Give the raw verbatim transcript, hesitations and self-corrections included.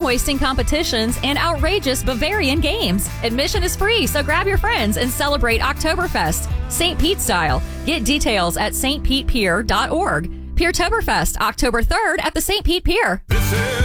tongue-wasting competitions, and outrageous Bavarian games. Admission is free, so grab your friends and celebrate Oktoberfest, Saint Pete style. Get details at s t pete pier dot org. Peertoberfest, October third at the Saint Pete Pier. This is